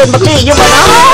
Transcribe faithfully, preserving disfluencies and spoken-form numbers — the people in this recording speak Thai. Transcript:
นเมื่อกี้อยู่บ่เนาะ